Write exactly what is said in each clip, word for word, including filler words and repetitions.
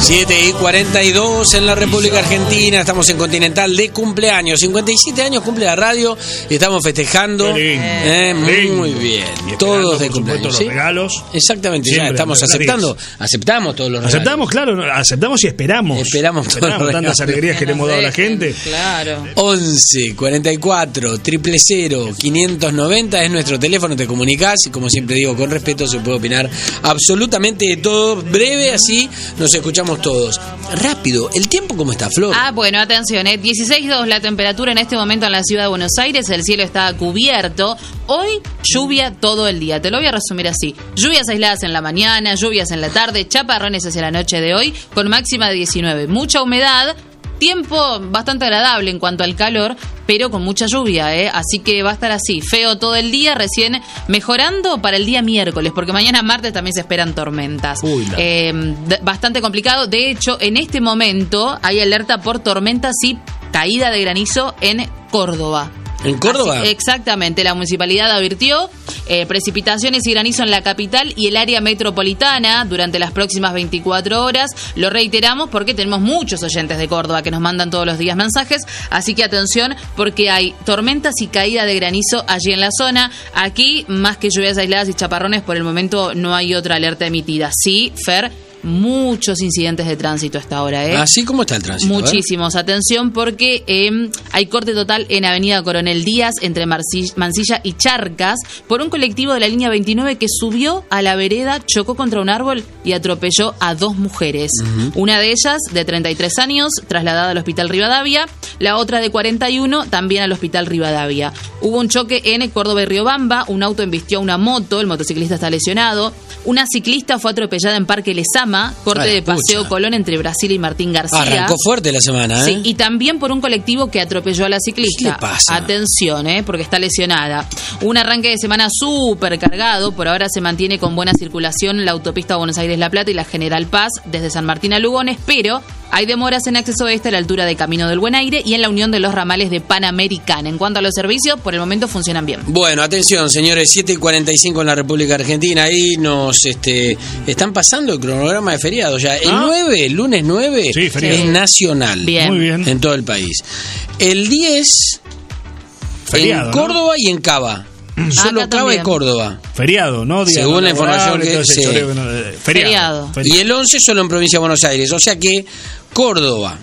siete y cuarenta y dos en la República Argentina, estamos en Continental de cumpleaños, cincuenta y siete años cumple la radio y estamos festejando. Eh, muy bien, todos de cumpleaños. Los ¿sí? regalos. Exactamente, ya estamos aceptando, aceptamos todos los regalos. Aceptamos, claro, aceptamos y esperamos. Esperamos, esperamos todos tantas alegrías que le hemos dado a la gente. Claro. once cuarenta y cuatro cero cero quinientos noventa es nuestro teléfono, te comunicás y como siempre digo, con respeto se puede opinar absolutamente de todo, breve, así nos escuchamos todos. Rápido, ¿el tiempo cómo está, Flor? Ah, bueno, atención, eh. dieciséis grados la temperatura en este momento en la ciudad de Buenos Aires, el cielo está cubierto. Hoy, lluvia todo el día, te lo voy a resumir así. Lluvias aisladas en la mañana, lluvias en la tarde, chaparrones hacia la noche de hoy, con máxima de diecinueve. Mucha humedad, tiempo bastante agradable en cuanto al calor, pero con mucha lluvia, ¿eh? Así que va a estar así, feo todo el día, recién mejorando para el día miércoles, porque mañana martes también se esperan tormentas. Uy, no. eh, d- bastante complicado. De hecho, en este momento hay alerta por tormentas y caída de granizo en Córdoba. ¿En Córdoba? Así, exactamente, la municipalidad advirtió eh, precipitaciones y granizo en la capital y el área metropolitana durante las próximas veinticuatro horas. Lo reiteramos porque tenemos muchos oyentes de Córdoba que nos mandan todos los días mensajes, así que atención porque hay tormentas y caída de granizo allí en la zona. Aquí, más que lluvias aisladas y chaparrones, por el momento no hay otra alerta emitida. Sí, Fer, muchos incidentes de tránsito hasta ahora, ¿eh? ¿Así cómo está el tránsito? Muchísimos. Atención porque eh, hay corte total en Avenida Coronel Díaz entre Marci- Mansilla y Charcas por un colectivo de la línea veintinueve que subió a la vereda, chocó contra un árbol y atropelló a dos mujeres. Uh-huh. Una de ellas, de treinta y tres años, trasladada al Hospital Rivadavia. La otra, de cuarenta y uno, también al Hospital Rivadavia. Hubo un choque en Córdoba y Riobamba. Un auto embistió a una moto. El motociclista está lesionado. Una ciclista fue atropellada en Parque Lezama, corte Ay, de Paseo pucha. Colón entre Brasil y Martín García. Arrancó fuerte la semana, ¿eh? Sí, y también por un colectivo que atropelló a la ciclista. ¿Qué le pasa? Atención, ¿eh? Porque está lesionada. Un arranque de semana súper cargado. Por ahora se mantiene con buena circulación la autopista Buenos Aires-La Plata y la General Paz desde San Martín a Lugones, pero hay demoras en acceso este a la altura de Camino del Buen Aire y en la unión de los ramales de Panamericana. En cuanto a los servicios, por el momento funcionan bien. Bueno, atención, señores, siete y cuarenta y cinco en la República Argentina. Ahí nos este, están pasando el cronograma de feriados ya. El ¿Ah? nueve, el lunes nueve, sí, es nacional. Bien. Muy bien. En todo el país. El diez, feriado, en Córdoba, ¿no? Y en Cava. Solo Acá Cava también. y Córdoba. Feriado, ¿no? Día Según no la información que... sí. Feriado. Feriado. Feriado. Y el once solo en Provincia de Buenos Aires. O sea que Córdoba,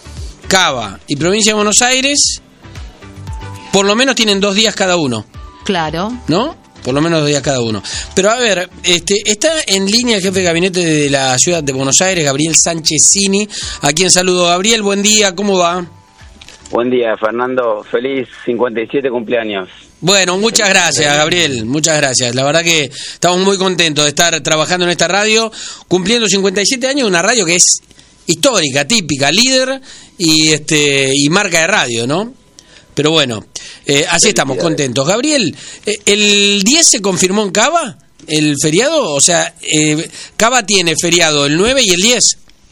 Cava y Provincia de Buenos Aires por lo menos tienen dos días cada uno. Claro. ¿No? Por lo menos dos días cada uno. Pero a ver, este, está en línea el jefe de gabinete de la ciudad de Buenos Aires, Gabriel Sanchezini, a quien saludo. Gabriel, buen día, ¿cómo va? Buen día, Fernando. Feliz cincuenta y siete cumpleaños. Bueno, muchas gracias, Gabriel, muchas gracias. La verdad que estamos muy contentos de estar trabajando en esta radio, cumpliendo cincuenta y siete años, una radio que es histórica, típica, líder y este y marca de radio, ¿no? Pero bueno, eh, así estamos, contentos. Gabriel, eh, ¿el diez se confirmó en Cava, el feriado? O sea, eh, Cava tiene feriado el nueve y el diez.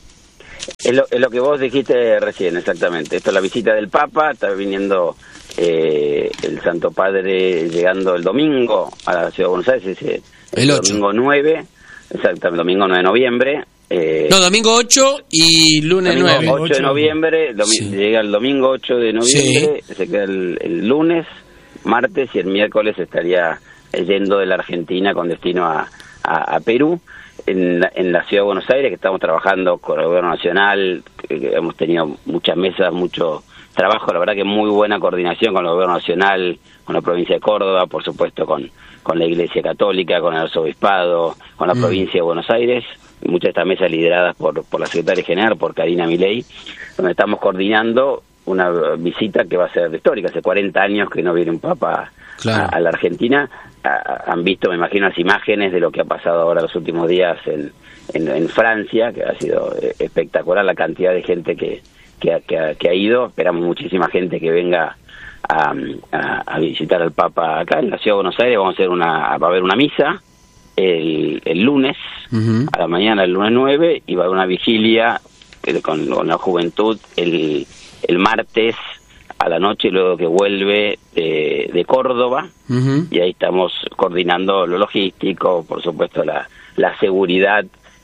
Es lo, es lo que vos dijiste recién, exactamente. Esto es la visita del Papa, está viniendo eh, el Santo Padre llegando el domingo a la ciudad de Buenos Aires, ese, el, el domingo nueve, exactamente, domingo nueve de noviembre. Eh, no, domingo ocho y lunes domingo nueve. ocho de noviembre, domi- sí. Llega el domingo ocho de noviembre, sí. Se queda el, el lunes, martes y el miércoles estaría yendo de la Argentina con destino a, a, a Perú. En la, en la ciudad de Buenos Aires, que estamos trabajando con el gobierno nacional, que, que hemos tenido muchas mesas, mucho trabajo, la verdad que muy buena coordinación con el gobierno nacional, con la provincia de Córdoba, por supuesto con, con la Iglesia Católica, con el Arzobispado, con la mm. provincia de Buenos Aires, muchas de estas mesas lideradas por, por la secretaria general, por Karina Milei, donde estamos coordinando una visita que va a ser histórica. Hace cuarenta años que no viene un papa claro. a, a la Argentina. A, han visto, me imagino, las imágenes de lo que ha pasado ahora los últimos días en, en, en Francia, que ha sido espectacular la cantidad de gente que, que, que, ha, que ha ido. Esperamos muchísima gente que venga a, a, a visitar al Papa acá en la ciudad de Buenos Aires. Vamos a hacer una, va a haber una misa el, el lunes, uh-huh. a la mañana, el lunes nueve, y va a haber una vigilia con, con la juventud el, el martes a la noche, luego que vuelve de, de Córdoba, uh-huh. y ahí estamos coordinando lo logístico, por supuesto la, la seguridad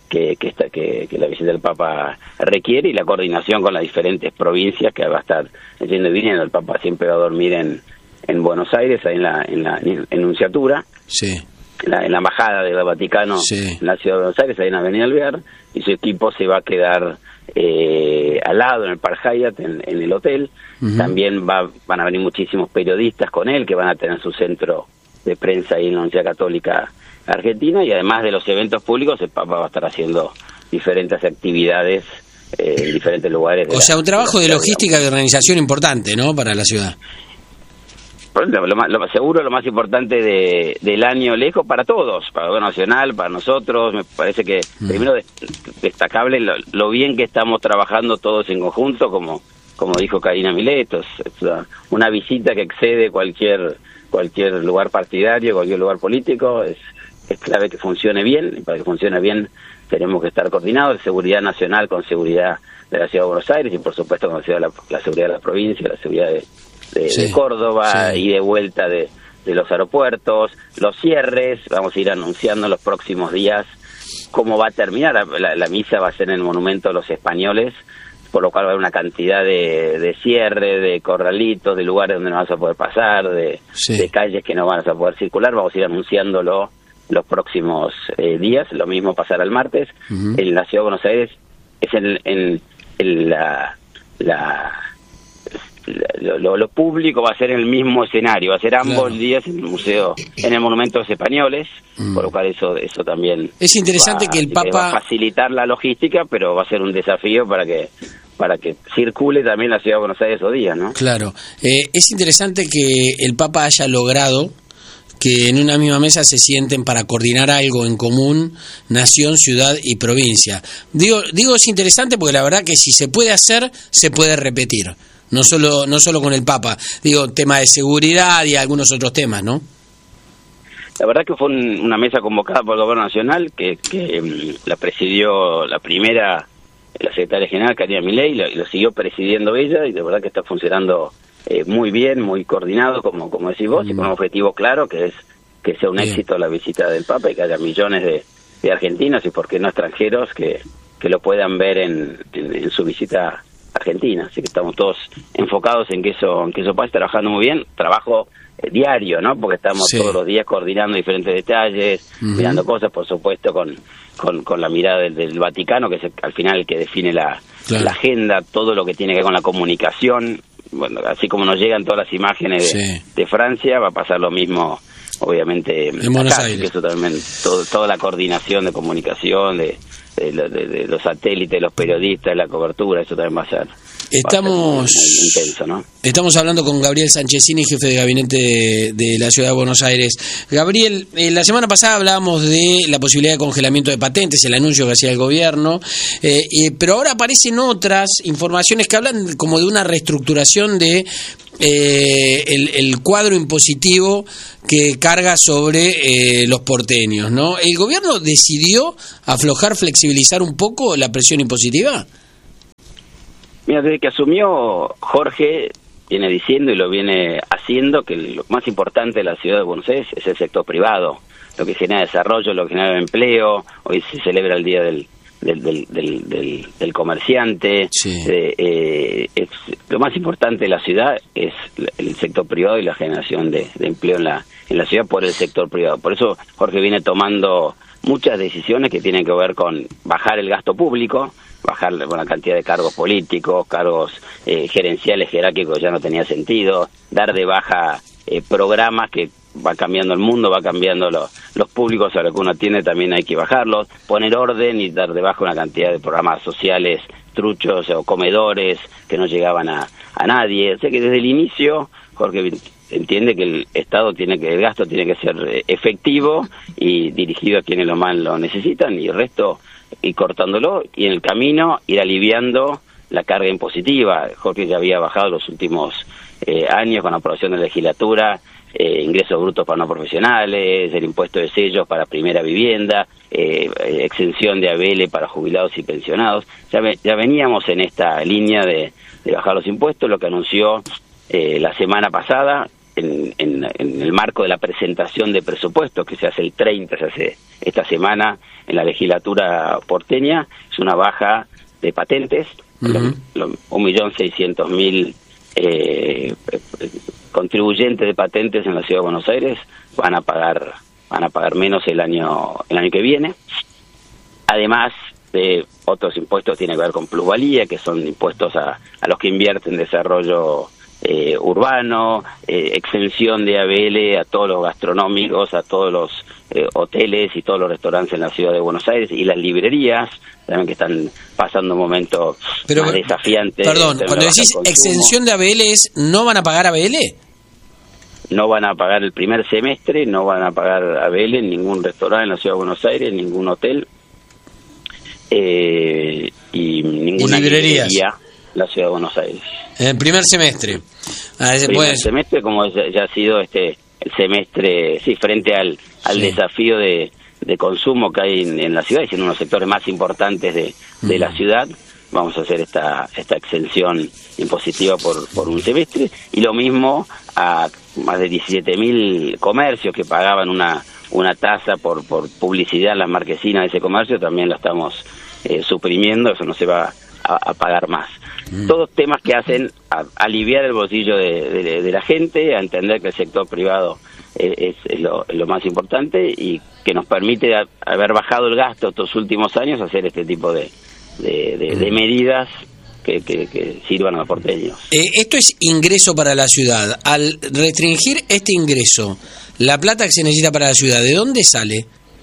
que que, esta, que que la visita del Papa requiere, y la coordinación con las diferentes provincias que va a estar yendo y viniendo. El Papa siempre va a dormir en en Buenos Aires, ahí en la en la enunciatura, sí. en, la, en la embajada del Vaticano, sí. en la ciudad de Buenos Aires, ahí en Avenida Alvear, y su equipo se va a quedar eh, al lado en el Park Hyatt, en, en el hotel. Uh-huh. También va, van a venir muchísimos periodistas con él, que van a tener su centro de prensa ahí en la Universidad Católica Argentina, y además de los eventos públicos, el Papa va a estar haciendo diferentes actividades eh, en diferentes lugares. O sea, un trabajo de logística y de organización importante, ¿no?, para la ciudad. Lo más, lo más seguro, lo más importante de, del año lejos para todos, para el gobierno nacional, para nosotros. Me parece que mm. primero destacable lo, lo bien que estamos trabajando todos en conjunto, como como dijo Karina Milei. Es, es una, una visita que excede cualquier cualquier lugar partidario, cualquier lugar político. Es, es clave que funcione bien, y para que funcione bien tenemos que estar coordinados, seguridad nacional con seguridad de la Ciudad de Buenos Aires, y por supuesto con la, ciudad, la, la seguridad de la provincia, la seguridad de De, sí, de Córdoba, sí. y de vuelta de, de los aeropuertos, los cierres. Vamos a ir anunciando en los próximos días cómo va a terminar. La, la misa va a ser en el Monumento de los Españoles, por lo cual va a haber una cantidad de, de cierre, de corralitos, de lugares donde no vas a poder pasar, de, sí. de calles que no van a poder circular. Vamos a ir anunciándolo los próximos eh, días. Lo mismo pasará el martes. Uh-huh. En la Ciudad de Buenos Aires es en, en, en la... la Lo, lo, lo público va a ser en el mismo escenario, va a ser ambos claro. días en el museo, en el Monumento de los Españoles, mm. por lo cual eso eso también es interesante va, que el Papa va a facilitar la logística, pero va a ser un desafío para que para que circule también la Ciudad de Buenos Aires esos días, ¿no? Claro, eh, es interesante que el Papa haya logrado que en una misma mesa se sienten para coordinar algo en común, nación, ciudad y provincia. Digo, digo es interesante porque la verdad que si se puede hacer, se puede repetir. No solo no solo con el Papa, digo, tema de seguridad y algunos otros temas, ¿no? La verdad que fue un, una mesa convocada por el Gobierno Nacional, que, que um, la presidió la primera, la secretaria general, Karina Milei, y lo, y lo siguió presidiendo ella, y de verdad que está funcionando eh, muy bien, muy coordinado, como como decís vos, mm. y con un objetivo claro, que es que sea un bien. éxito la visita del Papa, y que haya millones de, de argentinos, y por qué no extranjeros, que, que lo puedan ver en, en, en su visita Argentina. Así que estamos todos enfocados en que eso en que eso pase, trabajando muy bien, trabajo eh, diario, ¿no? Porque estamos sí. todos los días coordinando diferentes detalles, uh-huh. mirando cosas, por supuesto, con con, con la mirada del, del Vaticano, que es el, al final el que define la, claro. la agenda, todo lo que tiene que ver con la comunicación. Bueno, así como nos llegan todas las imágenes de, sí. de Francia, va a pasar lo mismo, obviamente, en Buenos acá, Aires. Que eso también, todo, toda la coordinación de comunicación, de De, de, de los satélites, los periodistas, la cobertura, eso también va a ser, estamos, va a ser muy, muy intenso, ¿no? Estamos hablando con Gabriel Sanchezini, jefe de gabinete de, de la Ciudad de Buenos Aires. Gabriel, eh, la semana pasada hablábamos de la posibilidad de congelamiento de patentes, el anuncio que hacía el gobierno, eh, eh, pero ahora aparecen otras informaciones que hablan como de una reestructuración de Eh, el, el cuadro impositivo que carga sobre eh, los porteños, ¿no? ¿El gobierno decidió aflojar, flexibilizar un poco la presión impositiva? Mira, desde que asumió Jorge, viene diciendo y lo viene haciendo que lo más importante de la Ciudad de Buenos Aires es el sector privado, lo que genera desarrollo, lo que genera empleo. Hoy se celebra el Día del Del, del, del, del, del comerciante. Sí. eh, eh, es, lo más importante de la ciudad es el sector privado y la generación de, de empleo en la en la ciudad por el sector privado. Por eso Jorge viene tomando muchas decisiones que tienen que ver con bajar el gasto público, bajar una cantidad de cargos políticos, cargos eh, gerenciales, jerárquicos, ya no tenía sentido, dar de baja eh, programas que va cambiando el mundo, va cambiando los, los públicos a los que uno tiene, también hay que bajarlos, poner orden y dar de baja una cantidad de programas sociales truchos o comedores que no llegaban a, a nadie. O sea que desde el inicio Jorge entiende que el Estado tiene que, el gasto tiene que ser efectivo y dirigido a quienes lo más lo necesitan, y el resto ir cortándolo, y en el camino ir aliviando la carga impositiva. Jorge ya había bajado los últimos eh, años con la aprobación de la legislatura eh, ingresos brutos para no profesionales, el impuesto de sellos para primera vivienda, eh, exención de A B L para jubilados y pensionados. Ya, ve, ya veníamos en esta línea de, de bajar los impuestos, lo que anunció eh, la semana pasada en, en, en el marco de la presentación de presupuestos que se hace el treinta, se hace esta semana en la legislatura porteña, es una baja de patentes. Uh-huh. Un millón seiscientos mil eh, contribuyentes de patentes en la Ciudad de Buenos Aires van a pagar van a pagar menos el año el año que viene. Además de otros impuestos, tiene que ver con plusvalía, que son impuestos a, a los que invierten en desarrollo eh, urbano, eh, exención de A B L a todos los gastronómicos, a todos los eh, hoteles y todos los restaurantes en la Ciudad de Buenos Aires, y las librerías también, que están pasando un momento Pero, más desafiante. Perdón, cuando decís exención de A B L, ¿es no van a pagar A B L? No van a pagar el primer semestre, no van a pagar A B L en ningún restaurante en la Ciudad de Buenos Aires, en ningún hotel. Eh, y ninguna ¿Y librerías? librería en la Ciudad de Buenos Aires. En el primer semestre. Ah, el primer puede... semestre, como ya, ya ha sido este el semestre, sí, frente al, al sí. desafío de, de consumo que hay en, en la ciudad, y en uno de los sectores más importantes de, de mm. la ciudad, vamos a hacer esta esta exención impositiva por, por un semestre, y lo mismo a más de diecisiete mil comercios que pagaban una una tasa por por publicidad en las marquesinas de ese comercio, también la estamos eh, suprimiendo, eso no se va a, a pagar más. Mm. Todos temas que hacen a, aliviar el bolsillo de, de, de la gente, a entender que el sector privado es, es, lo, es lo más importante, y que nos permite a, haber bajado el gasto estos últimos años, hacer este tipo de, de, de, mm. de medidas que, que, que sirvan a los porteños. Eh, esto es ingreso para la ciudad. Al restringir este ingreso, la plata que se necesita para la ciudad, ¿de dónde sale?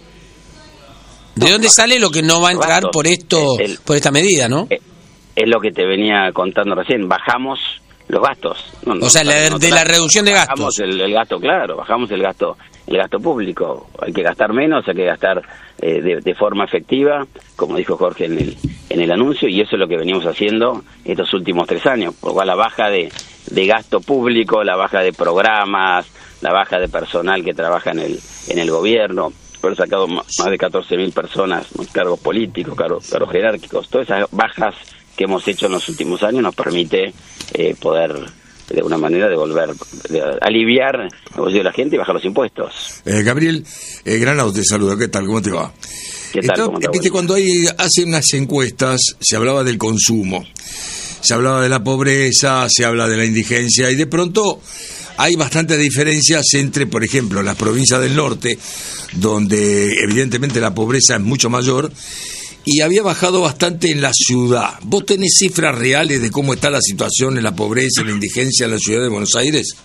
¿De no, dónde sale lo que no va a entrar gastos, por esto, el, por esta medida, no? Es, es lo que te venía contando recién. Bajamos los gastos. No, no, o sea, la, no, de la reducción de gastos. Bajamos el, el gasto, claro. Bajamos el gasto, el gasto público. Hay que gastar menos, hay que gastar eh, de, de forma efectiva, como dijo Jorge en el en el anuncio, y eso es lo que venimos haciendo estos últimos tres años. Por lo cual, la baja de, de gasto público, la baja de programas, la baja de personal que trabaja en el en el gobierno, por sacado más de catorce mil personas, cargos políticos, cargos, cargos jerárquicos, todas esas bajas que hemos hecho en los últimos años nos permite eh, poder de alguna manera devolver, de aliviar el bolsillo de la gente y bajar los impuestos. Eh, Gabriel, eh, Granado te saluda, ¿qué tal? ¿Cómo te va? ¿Qué tal? Esto, ¿Cómo te va? Viste, cuando hay, hacen unas encuestas, se hablaba del consumo, se hablaba de la pobreza, se habla de la indigencia, y de pronto hay bastantes diferencias entre, por ejemplo, las provincias del norte, donde evidentemente la pobreza es mucho mayor, y había bajado bastante en la ciudad. ¿Vos tenés cifras reales de cómo está la situación en la pobreza y la indigencia en la ciudad de Buenos Aires?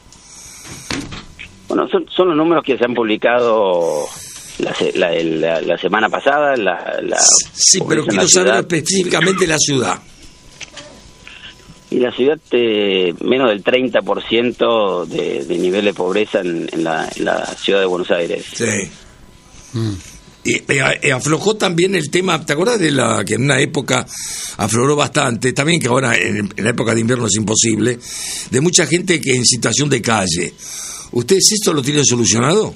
Bueno, son, son los números que se han publicado la, la, la, la semana pasada. La, la sí, pero quiero saber específicamente la ciudad. Y la ciudad, eh, menos del treinta por ciento de, de nivel de pobreza en, en, la, en la ciudad de Buenos Aires. Sí. Mm. Y, y aflojó también el tema, ¿te acuerdas de la que en una época afloró bastante, también que ahora en, en la época de invierno es imposible, de mucha gente que en situación de calle? ¿Ustedes esto lo tienen solucionado?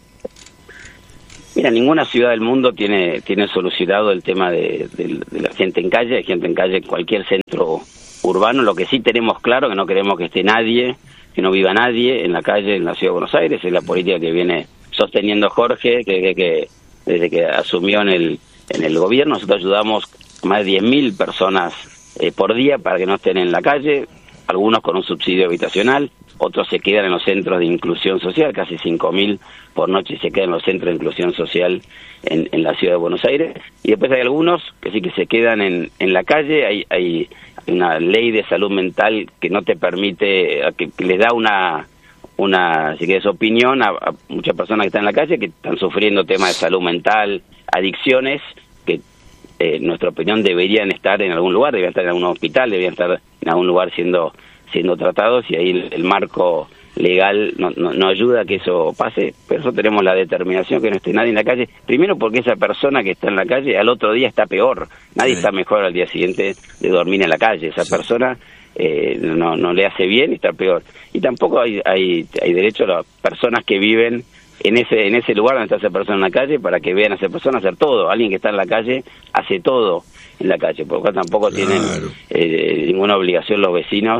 Mira, ninguna ciudad del mundo tiene tiene solucionado el tema de, de, de la gente en calle. Hay gente en calle en cualquier centro urbano. Lo que sí tenemos claro, que no queremos que esté nadie, que no viva nadie en la calle en la ciudad de Buenos Aires. Es la política que viene sosteniendo Jorge, que, que, que desde que asumió en el en el gobierno. Nosotros ayudamos a más de diez mil personas eh, por día para que no estén en la calle, algunos con un subsidio habitacional, otros se quedan en los centros de inclusión social, casi cinco mil por noche se quedan en los centros de inclusión social en, en la ciudad de Buenos Aires, y después hay algunos que sí que se quedan en, en la calle. Hay, hay una ley de salud mental que no te permite, que, que les da una una, si quieres, opinión a, a muchas personas que están en la calle, que están sufriendo temas de salud mental, adicciones, que eh, en nuestra opinión deberían estar en algún lugar, deberían estar en algún hospital, deberían estar en algún lugar siendo siendo tratados, y ahí el, el marco legal no, no, no ayuda a que eso pase. Pero nosotros tenemos la determinación que no esté nadie en la calle, primero porque esa persona que está en la calle al otro día está peor, nadie sí. está mejor al día siguiente de dormir en la calle, esa sí. persona Eh, no no le hace bien y está peor. Y tampoco hay hay hay derecho a las personas que viven en ese en ese lugar donde está esa persona en la calle, para que vean a esa persona hacer todo. Alguien que está en la calle hace todo en la calle, por lo cual tampoco claro. tienen eh, ninguna obligación los vecinos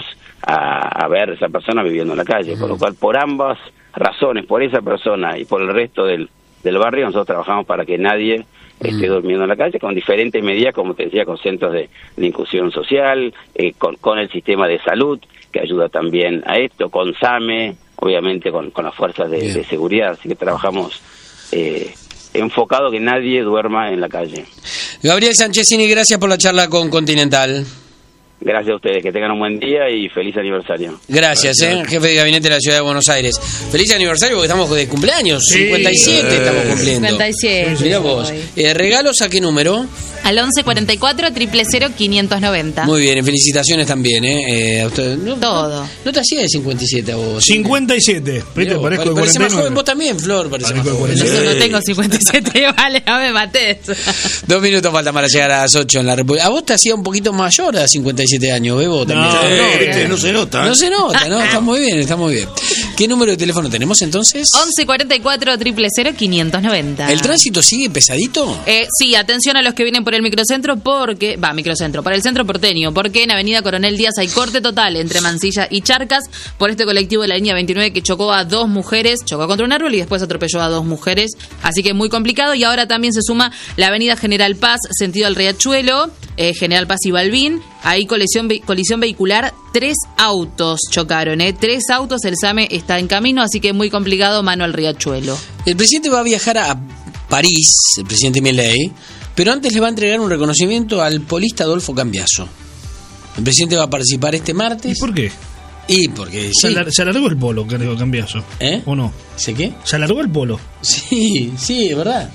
a, a ver a esa persona viviendo en la calle, uh-huh. por lo cual por ambas razones, por esa persona y por el resto del, del barrio, nosotros trabajamos para que nadie uh-huh. esté durmiendo en la calle, con diferentes medidas, como te decía, con centros de, de inclusión social, eh, con, con el sistema de salud, que ayuda también a esto, con SAME, obviamente con, con las fuerzas de, de seguridad, así que trabajamos eh, enfocado que nadie duerma en la calle. Gabriel Sanchezini, gracias por la charla con Continental. Gracias a ustedes, que tengan un buen día y feliz aniversario. Gracias, eh, jefe de gabinete de la Ciudad de Buenos Aires. Feliz aniversario porque estamos de cumpleaños, sí, cincuenta y siete eh, estamos cumpliendo. cincuenta y siete. Mirá vos. Eh, ¿Regalos a qué número? Al once cuarenta y cuatro, cero cero cero, quinientos noventa. Muy bien, felicitaciones también, ¿eh? eh a usted, no, Todo. No, no te hacía de cincuenta y siete a vos. cincuenta y siete. Mirá, ¿Viste? Parezco de parece cuarenta y nueve. más joven, vos también, Flor. Parece más joven. No, no tengo cincuenta y siete, vale, no me mates. Dos minutos faltan para llegar a las ocho en la República. A vos te hacía un poquito mayor a cincuenta y siete años, Bebo. No, no, no, no se nota. No se nota, ¿no? Está muy bien, está muy bien. ¿Qué número de teléfono tenemos entonces? once cuarenta y cuatro, cero cero cero, quinientos noventa. ¿El tránsito sigue pesadito? Eh, sí, atención a los que vienen por el microcentro porque... Va, microcentro, para el centro porteño, porque en Avenida Coronel Díaz hay corte total entre Mansilla y Charcas por este colectivo de la línea veintinueve que chocó a dos mujeres, chocó contra un árbol y después atropelló a dos mujeres, así que muy complicado. Y ahora también se suma la Avenida General Paz, sentido al Riachuelo, eh, General Paz y Balbín. Ahí colisión, colisión vehicular, tres autos chocaron, ¿eh? Tres autos, el SAME está en camino, así que muy complicado, mano al Riachuelo. El presidente va a viajar a París, el presidente Milei, pero antes le va a entregar un reconocimiento al polista Adolfo Cambiaso. El presidente va a participar este martes. ¿Y por qué? Y porque se, sí. alar- se alargó el polo, creo, Cambiaso. ¿Eh? ¿O no? ¿Se qué? Se alargó el polo. Sí, sí, es verdad.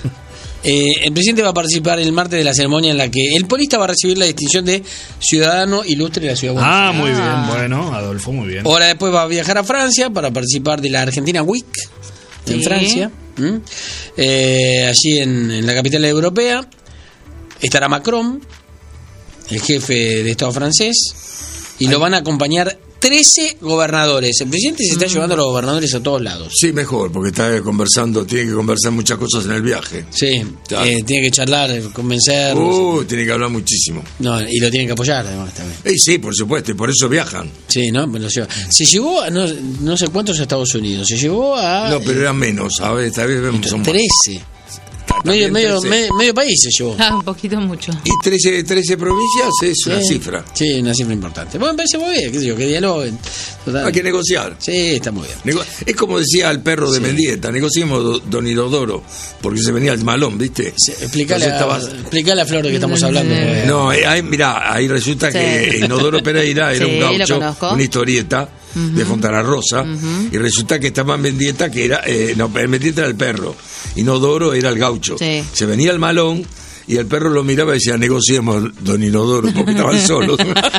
Eh, el presidente va a participar el martes de la ceremonia en la que el polista va a recibir la distinción de Ciudadano Ilustre de la Ciudad de Buenos Ah, Aires. muy bien, bueno, Adolfo, muy bien. Ahora después va a viajar a Francia para participar de la Argentina Week en Sí. Francia, ¿Mm? eh, allí en, en la capital europea. Estará Macron, el jefe de Estado francés, y Ay. lo van a acompañar trece gobernadores. El presidente se está llevando a los gobernadores a todos lados. Sí, mejor, porque está conversando, tiene que conversar muchas cosas en el viaje. Sí, Claro. eh, tiene que charlar, convencer. Uh, tiene que hablar muchísimo. No, y lo tienen que apoyar además también. Eh, sí, por supuesto, y por eso viajan. Sí, ¿no? Pues lo lleva. Se llevó a no, no sé cuántos a Estados Unidos. Se llevó a... No, pero eran menos, ¿sabes? Esta vez vemos son más. trece. Medio, medio, medio, medio país se llevó. Ah, un poquito mucho. Y trece, trece provincias es una Sí. cifra. Sí, una cifra importante. Bueno, me parece muy bien, qué sé yo, que dialoguen. Total. Hay que negociar. Sí, está muy bien. Nego- es como decía el perro de Sí. Mendieta, negociemos do- Don Inodoro, porque se venía el malón, ¿viste? Sí, explícale, Entonces a, estaba- explícale a Flor de que estamos hablando. porque- No, eh, ahí, mirá, ahí resulta Sí. que Inodoro Pereira era Sí, un lo gaucho, conozco. una historieta de Fontana Rosa, y resulta que estaba en Mendieta, que era, eh, no, Mendieta era el perro, Inodoro era el gaucho. Sí. Se venía el malón y el perro lo miraba y decía, negociemos, Don Inodoro, porque estaban solos.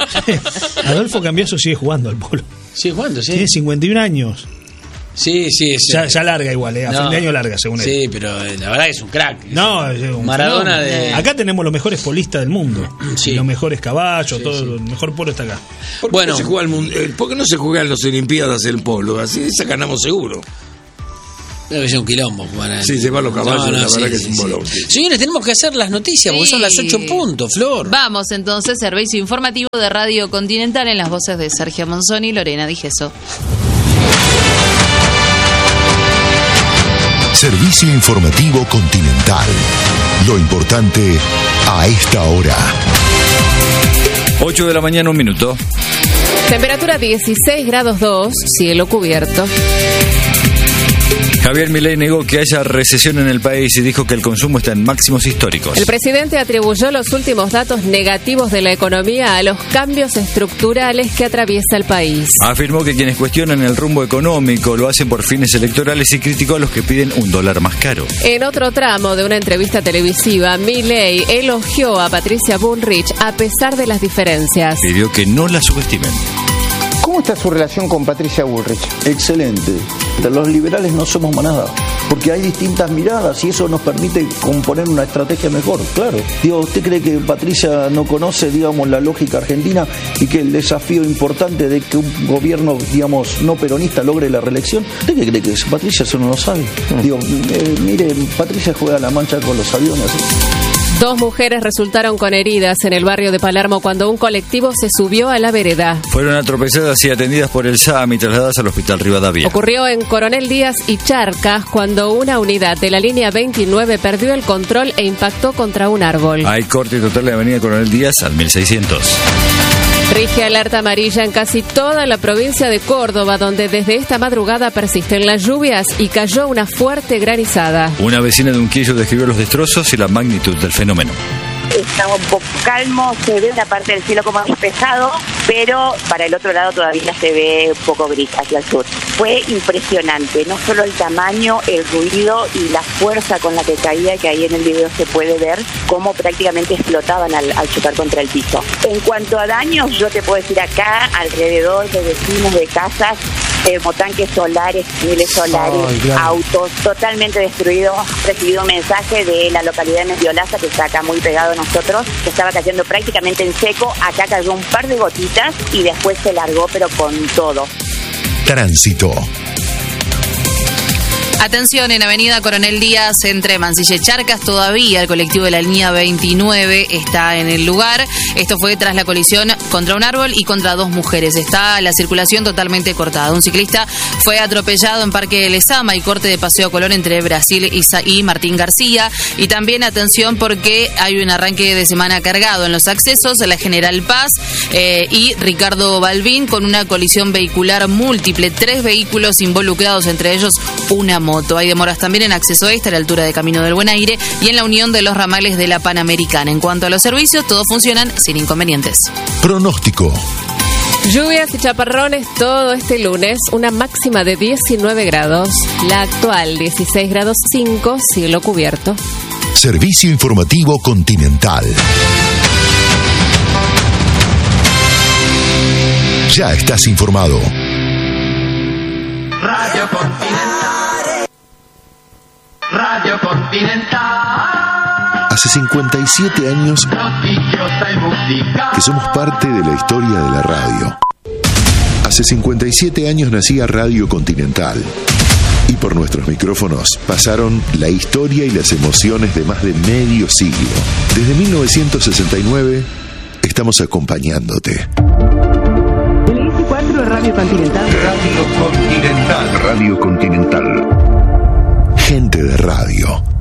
Adolfo Cambiaso sigue jugando al polo. Sí, ¿cuándo? Sí, Tiene cincuenta y un años. sí, sí. sí. Ya, ya larga igual, ¿eh? A No. fin de año larga, según él. Sí, pero eh, la verdad que es un crack. No, es un Maradona fenómeno. de- Acá tenemos los mejores polistas del mundo. Sí. Los mejores caballos, Sí, todo. sí. El mejor polo está acá. ¿Por qué, Bueno. no se juega el mun- eh, ¿Por qué no se juega en las Olimpiadas el polo? Así esa ganamos seguro. Debe que sea un quilombo. Jugar Sí, llevar los caballos, la verdad que es un sí. bolón, sí. Señores, tenemos que hacer las noticias porque Sí. son las ocho en punto, Flor. Vamos entonces, servicio informativo de Radio Continental en las voces de Sergio Monzoni y Lorena Digeso. Servicio informativo Continental. Lo importante a esta hora. ocho de la mañana, un minuto. Temperatura dieciséis grados dos, cielo cubierto. Javier Milei negó que haya recesión en el país y dijo que el consumo está en máximos históricos. El presidente atribuyó los últimos datos negativos de la economía a los cambios estructurales que atraviesa el país. Afirmó que quienes cuestionan el rumbo económico lo hacen por fines electorales y criticó a los que piden un dólar más caro. En otro tramo de una entrevista televisiva, Milei elogió a Patricia Bullrich a pesar de las diferencias. Pidió que no la subestimen. ¿Cómo está su relación con Patricia Bullrich? Excelente. Los liberales no somos manada. porque hay distintas miradas y eso nos permite componer una estrategia mejor, claro. Digo, ¿usted cree que Patricia no conoce, digamos, la lógica argentina y que el desafío importante de que un gobierno, digamos, no peronista logre la reelección? ¿Usted qué cree que es? Patricia eso no lo sabe. Mm. Digo, eh, mire, Patricia juega a la mancha con los aviones. Dos mujeres resultaron con heridas en el barrio de Palermo cuando un colectivo se subió a la vereda. Fueron atropelladas y atendidas por el S A M y trasladadas al hospital Rivadavia. Ocurrió en Coronel Díaz y Charcas cuando una unidad de la línea veintinueve perdió el control e impactó contra un árbol. Hay corte total de avenida Coronel Díaz al mil seiscientos. Rige alerta amarilla en casi toda la provincia de Córdoba, donde desde esta madrugada persisten las lluvias y cayó una fuerte granizada. Una vecina de Unquillo describió los destrozos y la magnitud del fenómeno. Está un poco calmo, se ve una parte del cielo como despejado, pero para el otro lado todavía se ve un poco gris hacia el sur. Fue impresionante, no solo el tamaño, el ruido y la fuerza con la que caía, que ahí en el video se puede ver cómo prácticamente explotaban al, al chocar contra el piso. En cuanto a daños, yo te puedo decir acá, alrededor de vecinos, de casas, termotanques solares, paneles solares, oh, claro. autos totalmente destruidos. He recibido un mensaje de la localidad de Mendiolaza, que está acá muy pegado a nosotros, que estaba cayendo prácticamente en seco. Acá cayó un par de gotitas y después se largó, pero con todo. Tránsito. Atención, en Avenida Coronel Díaz, entre Mansilla y Charcas, todavía el colectivo de la línea veintinueve está en el lugar. Esto fue tras la colisión contra un árbol y contra dos mujeres. Está la circulación totalmente cortada. Un ciclista fue atropellado en Parque Lezama y corte de Paseo Colón entre Brasil y Martín García. Y también atención porque hay un arranque de semana cargado en los accesos a la General Paz eh, y Ricardo Balbín con una colisión vehicular múltiple. Tres vehículos involucrados, entre ellos una moto. Hay demoras también en acceso este a la altura de Camino del Buen Aire y en la unión de los ramales de la Panamericana. En cuanto a los servicios, todos funcionan sin inconvenientes. Pronóstico. Lluvias y chaparrones todo este lunes, una máxima de diecinueve grados, la actual dieciséis grados cinco, cielo cubierto. Servicio informativo Continental. Ya estás informado. Radio Continental. Radio Continental. Hace cincuenta y siete años que somos parte de la historia de la radio. Hace cincuenta y siete años nacía Radio Continental. Y por nuestros micrófonos pasaron la historia y las emociones de más de medio siglo. Desde mil novecientos sesenta y nueve estamos acompañándote. El veinticuatro de Radio Continental. Radio Continental. Radio Continental. Gente de radio.